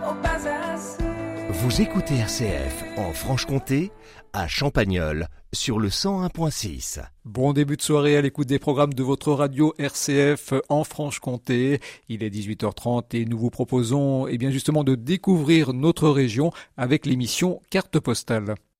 Vous écoutez RCF en Franche-Comté, à Champagnole, sur le 101.6. Bon début de soirée à l'écoute des programmes de votre radio RCF en Franche-Comté. Il est 18h30 et nous vous proposons justement de découvrir notre région avec l'émission Carte Postale.